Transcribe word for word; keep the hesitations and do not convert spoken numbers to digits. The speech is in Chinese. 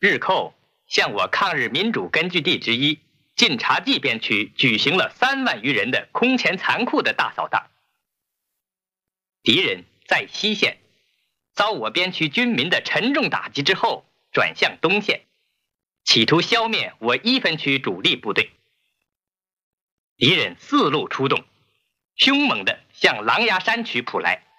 日寇向我抗日民主根据地之一晋察冀边区举行了三万余人的空前残酷的大扫荡。敌人在西线遭我边区军民的沉重打击之后，转向东线，企图消灭我一分区主力部队。敌人四路出动，凶猛地向狼牙山区扑来。